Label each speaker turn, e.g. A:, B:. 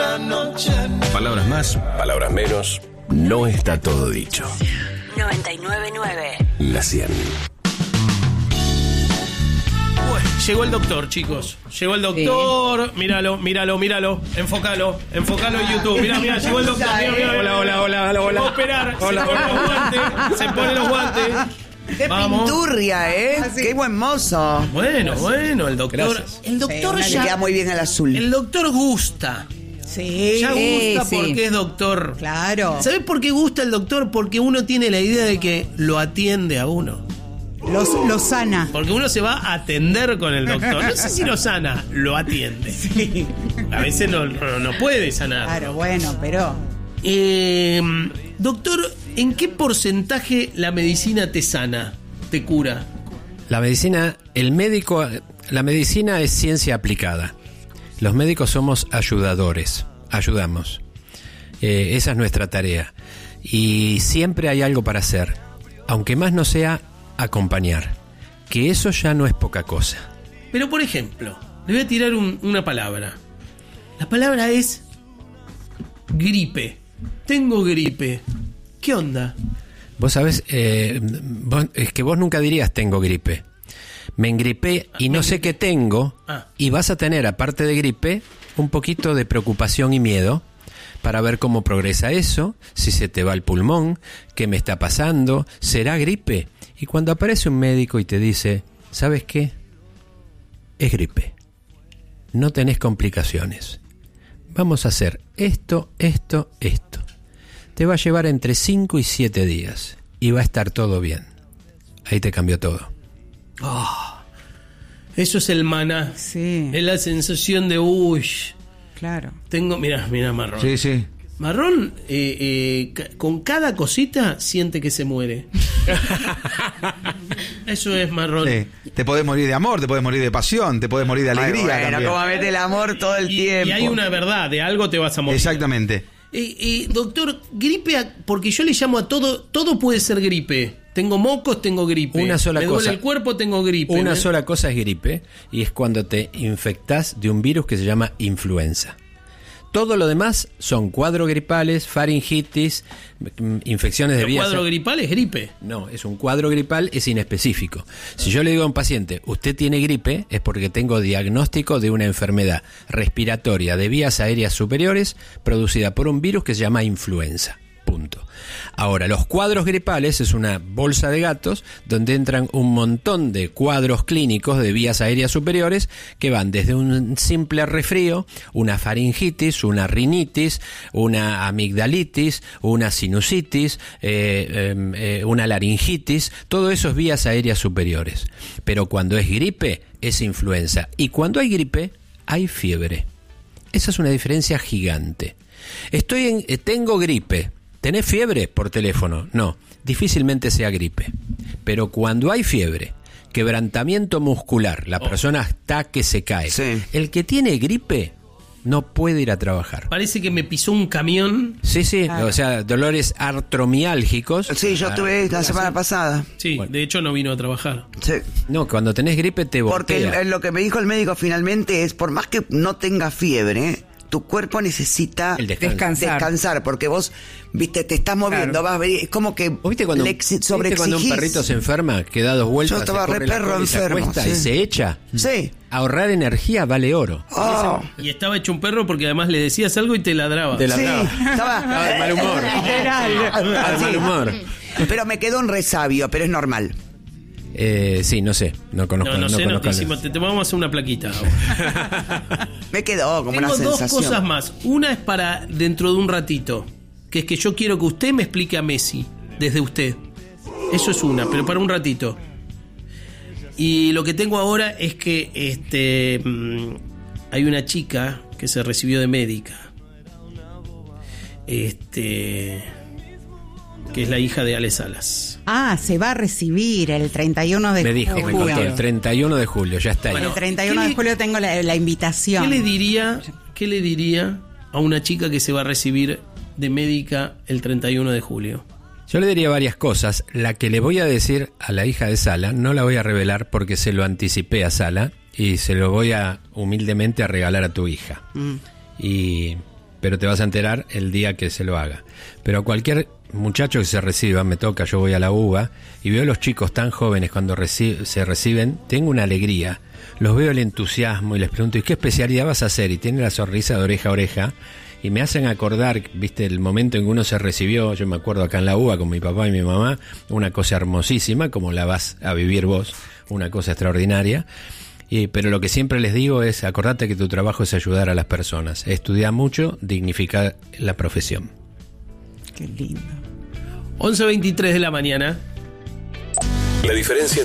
A: otra noche.
B: Palabras más, palabras menos, no está todo dicho.
C: 99.9
B: La 100.
D: Llegó el doctor, chicos. Llegó el doctor. Sí. Míralo. Enfócalo en YouTube. Mira, llegó el doctor. Mira. Hola. Va a operar.
E: Hola.
D: Se pone los guantes.
E: Qué pinturria, Qué buen mozo.
D: Bueno, el doctor.
E: Gracias.
D: El doctor
E: sí, ya le queda muy bien el azul.
D: El doctor gusta.
E: Sí.
D: Ya gusta porque es doctor.
E: Claro.
D: ¿Sabes por qué gusta el doctor? Porque uno tiene la idea de que lo atiende a uno.
E: Lo sana.
D: Porque uno se va a atender con el doctor. No sé si lo sana, lo atiende.
E: Sí.
D: A veces no puede sanar.
E: Claro, bueno, pero...
D: Doctor, ¿en qué porcentaje la medicina te sana, te cura?
F: La medicina es ciencia aplicada. Los médicos somos ayudadores, ayudamos. Esa es nuestra tarea. Y siempre hay algo para hacer, aunque más no sea acompañar, que eso ya no es poca cosa.
D: Pero por ejemplo, le voy a tirar una palabra. La palabra es gripe. Tengo gripe. ¿Qué onda?
F: Vos sabés, es que vos nunca dirías tengo gripe. Me engripé y no sé qué tengo, y vas a tener, aparte de gripe, un poquito de preocupación y miedo para ver cómo progresa eso, si se te va el pulmón, qué me está pasando, ¿será gripe? Y cuando aparece un médico y te dice, ¿sabes qué? Es gripe. No tenés complicaciones. Vamos a hacer esto. Te va a llevar entre 5 y 7 días y va a estar todo bien. Ahí te cambió todo.
D: Eso es el maná.
E: Sí.
D: Es la sensación de uy.
E: Claro.
D: Tengo, mira, Marrón.
G: Sí.
D: Marrón, con cada cosita siente que se muere. Eso es Marrón.
G: Sí. Te podés morir de amor, te podés morir de pasión, te podés morir de alegría.
E: Ay, bueno, como mete el amor todo el tiempo.
D: Y hay una verdad, de algo te vas a morir.
G: Exactamente.
D: Doctor, gripe, porque yo le llamo a todo puede ser gripe. Tengo mocos, tengo gripe.
F: Una sola
D: Me
F: cosa.
D: duele el cuerpo, tengo gripe.
F: Una sola cosa es gripe, y es cuando te infectás de un virus que se llama influenza. Todo lo demás son cuadros gripales, faringitis, infecciones de vías.
D: ¿Cuadro gripal es gripe?
F: No, es un cuadro gripal, es inespecífico. Si yo le digo a un paciente, usted tiene gripe, es porque tengo diagnóstico de una enfermedad respiratoria de vías aéreas superiores producida por un virus que se llama influenza. Punto. Ahora, los cuadros gripales es una bolsa de gatos donde entran un montón de cuadros clínicos de vías aéreas superiores que van desde un simple resfrío, una faringitis, una rinitis, una amigdalitis, una sinusitis, una laringitis, todo eso es vías aéreas superiores. Pero cuando es gripe, es influenza. Y cuando hay gripe, hay fiebre. Esa es una diferencia gigante. Tengo gripe. ¿Tenés fiebre por teléfono? No, difícilmente sea gripe. Pero cuando hay fiebre, quebrantamiento muscular, la persona está que se cae.
E: Sí.
F: El que tiene gripe no puede ir a trabajar.
D: Parece que me pisó un camión.
F: Sí, claro. O sea, dolores artromiálgicos.
E: Sí, yo tuve la semana pasada.
D: Sí, bueno. De hecho no vino a trabajar.
E: Sí.
F: No, cuando tenés gripe te voltea.
E: Porque lo que me dijo el médico finalmente es, por más que no tenga fiebre, tu cuerpo necesita descansar, porque vos, viste, te estás moviendo,
F: claro.
E: Vas a ver, es como que
F: ¿Viste cuando un perrito se enferma, que da 2 vueltas,
E: yo estaba re perro enfermo,
F: y se echa?
E: Sí.
F: Ahorrar energía vale oro.
D: Y estaba hecho un perro porque además le decías algo y te ladraba.
E: Sí, estaba
F: de mal humor.
E: Literal.
F: Mal humor.
E: Pero me quedó un resabio, pero es normal.
F: Sí, no sé, no conozco.
D: No sé, te vamos a hacer una plaquita.
E: Me quedó como
D: Tengo
E: una sensación.
D: Tengo 2 cosas más. Una es para dentro de un ratito, que es que yo quiero que usted me explique a Messi, desde usted. Eso es una, pero para un ratito. Y lo que tengo ahora es que hay una chica que se recibió de médica. Que es la hija de Ale Salas.
H: Se va a recibir el 31 de julio.
F: Me contó, el 31 de julio, ya está ahí.
H: Bueno, el 31 de julio tengo la invitación.
D: ¿Qué le diría a una chica que se va a recibir de médica el 31 de julio?
F: Yo le diría varias cosas. La que le voy a decir a la hija de Sala, no la voy a revelar porque se lo anticipé a Sala y se lo voy a humildemente a regalar a tu hija. Y pero te vas a enterar el día que se lo haga. Pero a cualquier muchacho que se reciba, me toca, yo voy a la UBA y veo a los chicos tan jóvenes cuando se reciben, tengo una alegría, los veo el entusiasmo y les pregunto, ¿y qué especialidad vas a hacer? Y tienen la sonrisa de oreja a oreja y me hacen acordar, viste, el momento en que uno se recibió. Yo me acuerdo acá en la UBA con mi papá y mi mamá, una cosa hermosísima, como la vas a vivir vos, una cosa extraordinaria. Pero lo que siempre les digo es, acordate que tu trabajo es ayudar a las personas, estudia mucho, dignificar la profesión.
H: Qué lindo.
D: 11:23 de la mañana.
B: La diferencia